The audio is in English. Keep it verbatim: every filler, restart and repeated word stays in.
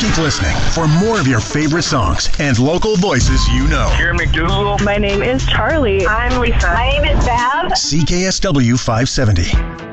Keep listening for more of your favorite songs and local voices you know. Karen McDougal. My name is Charlie. I'm Lisa. My name is Bev. C K S W five seventy.